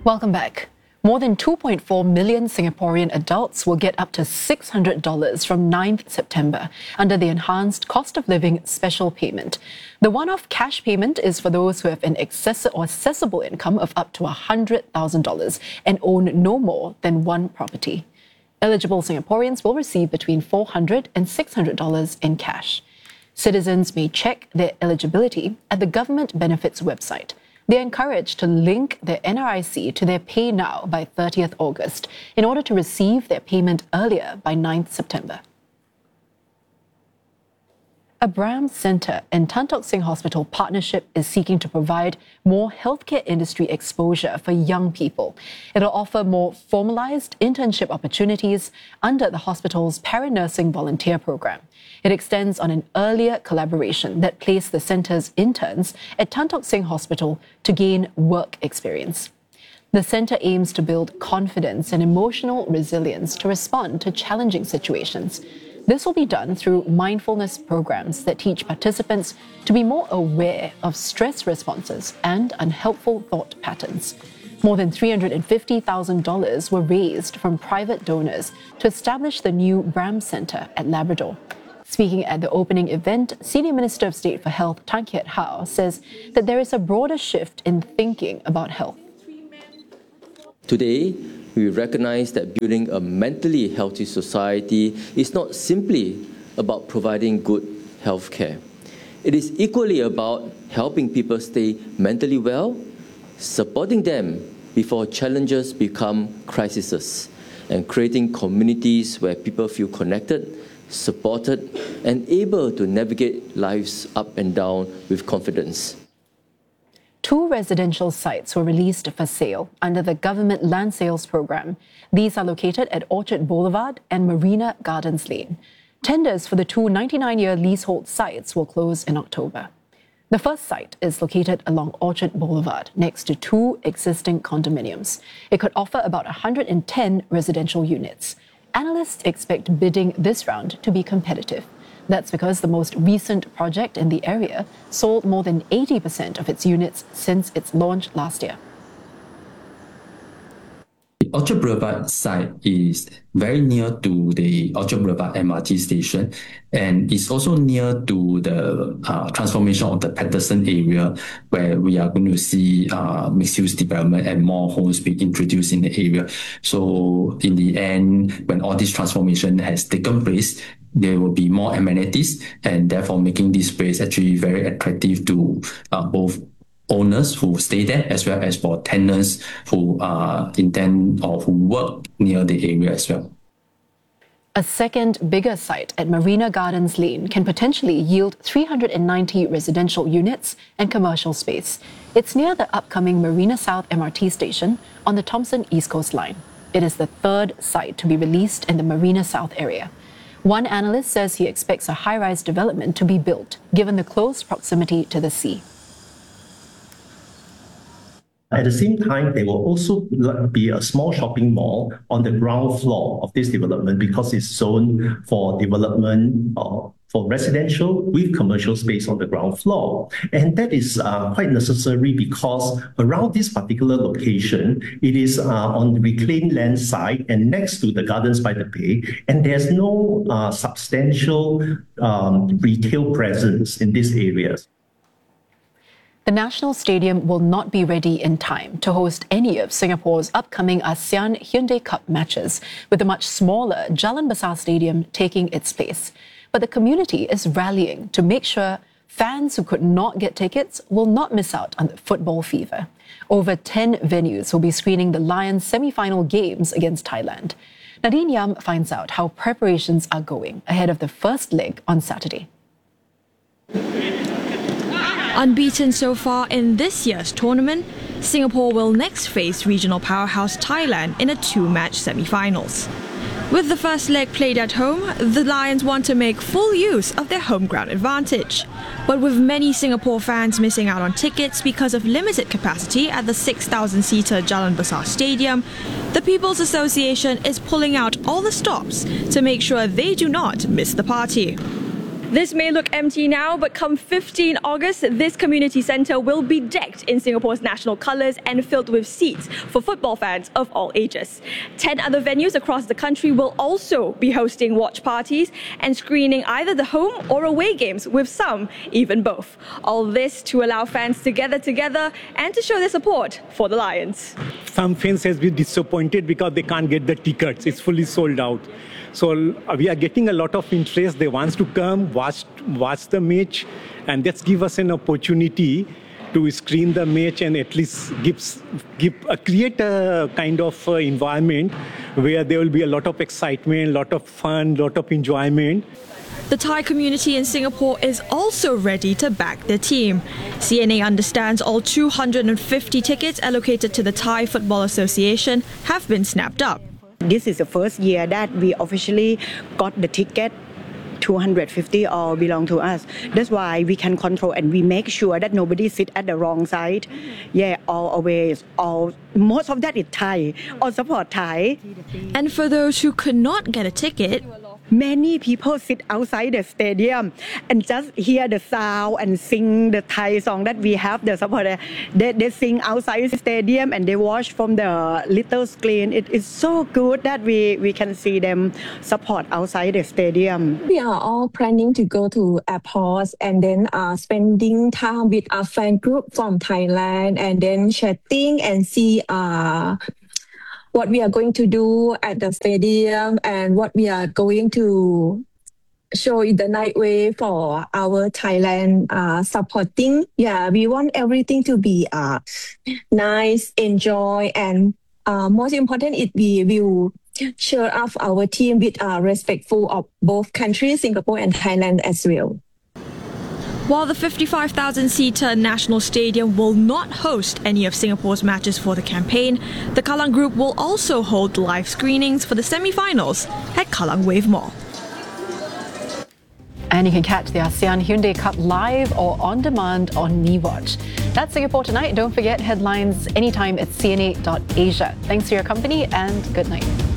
Welcome back. More than 2.4 million Singaporean adults will get up to $600 from 9th September under the enhanced cost of living special payment. The one-off cash payment is for those who have an accessible income of up to $100,000 and own no more than one property. Eligible Singaporeans will receive between $400 and $600 in cash. Citizens may check their eligibility at the Government Benefits website. They are encouraged to link their NRIC to their Pay Now by 30th August in order to receive their payment earlier by 9th September. A BRAM Centre and Tan Tock Seng Hospital partnership is seeking to provide more healthcare industry exposure for young people. It'll offer more formalised internship opportunities under the hospital's paranursing volunteer programme. It extends on an earlier collaboration that placed the centre's interns at Tan Tock Seng Hospital to gain work experience. The centre aims to build confidence and emotional resilience to respond to challenging situations. This will be done through mindfulness programs that teach participants to be more aware of stress responses and unhelpful thought patterns. More than $350,000 were raised from private donors to establish the new BRAM Centre at Labrador. Speaking at the opening event, Senior Minister of State for Health Tan Kiat Hao says that there is a broader shift in thinking about health. Today, we recognize that building a mentally healthy society is not simply about providing good health care. It is equally about helping people stay mentally well, supporting them before challenges become crises, and creating communities where people feel connected, supported, and able to navigate life's up and down with confidence. 2 residential sites were released for sale under the government land sales program. These are located at Orchard Boulevard and Marina Gardens Lane. Tenders for the 2 99-year leasehold sites will close in October. The first site is located along Orchard Boulevard, next to 2 existing condominiums. It could offer about 110 residential units. Analysts expect bidding this round to be competitive. That's because the most recent project in the area sold more than 80% of its units since its launch last year. The Orchard Boulevard site is very near to the Orchard Boulevard MRT station, and it's also near to the transformation of the Patterson area, where we are going to see mixed-use development and more homes being introduced in the area. So in the end, when all this transformation has taken place, there will be more amenities, and therefore making this place actually very attractive to both owners who stay there as well as for tenants who intend or who work near the area as well. A second, bigger site at Marina Gardens Lane can potentially yield 390 residential units and commercial space. It's near the upcoming Marina South MRT station on the Thomson East Coast Line. It is the 3rd site to be released in the Marina South area. One analyst says he expects a high-rise development to be built, given the close proximity to the sea. At the same time, there will also be a small shopping mall on the ground floor of this development because it's zoned for development for residential with commercial space on the ground floor. And that is quite necessary because around this particular location, it is on the reclaimed land site and next to the Gardens by the Bay, and there's no substantial retail presence in these areas. The National Stadium will not be ready in time to host any of Singapore's upcoming ASEAN Hyundai Cup matches, with the much smaller Jalan Besar Stadium taking its place. But the community is rallying to make sure fans who could not get tickets will not miss out on the football fever. Over 10 venues will be screening the Lions semi-final games against Thailand. Nadine Yam finds out how preparations are going ahead of the first leg on Saturday. Unbeaten so far in this year's tournament, Singapore will next face regional powerhouse Thailand in a 2-match semi-finals. With the first leg played at home, the Lions want to make full use of their home ground advantage. But with many Singapore fans missing out on tickets because of limited capacity at the 6,000-seater Jalan Besar Stadium, the People's Association is pulling out all the stops to make sure they do not miss the party. This may look empty now, but come 15 August, this community centre will be decked in Singapore's national colours and filled with seats for football fans of all ages. 10 other venues across the country will also be hosting watch parties and screening either the home or away games, with some even both. All this to allow fans to gather together and to show their support for the Lions. Some fans has been disappointed because they can't get the tickets. It's fully sold out. So we are getting a lot of interest. They want to come, watch the match, and that's give us an opportunity to screen the match and at least create a kind of environment where there will be a lot of excitement, a lot of fun, a lot of enjoyment. The Thai community in Singapore is also ready to back their team. CNA understands all 250 tickets allocated to the Thai Football Association have been snapped up. This is the first year that we officially got the ticket. 250 all belong to us. That's why we can control and we make sure that nobody sit at the wrong side. Yeah, all always, most of that is Thai, all support Thai. And for those who could not get a ticket, many people sit outside the stadium and just hear the sound and sing the Thai song that we have, the supporter. They sing outside the stadium and they watch from the little screen. It is so good that we can see them support outside the stadium. We are all planning to go to airports and then spending time with our fan group from Thailand and then chatting and see what we are going to do at the stadium and what we are going to show in the night way for our Thailand supporting. Yeah, we want everything to be nice, enjoy, and most important, we will cheer up our team with respectful of both countries, Singapore and Thailand as well. While the 55,000-seater National Stadium will not host any of Singapore's matches for the campaign, the Kallang Group will also hold live screenings for the semi-finals at Kallang Wave Mall. And you can catch the ASEAN Hyundai Cup live or on demand on MeWatch. That's Singapore Tonight. Don't forget headlines anytime at cna.asia. Thanks for your company and good night.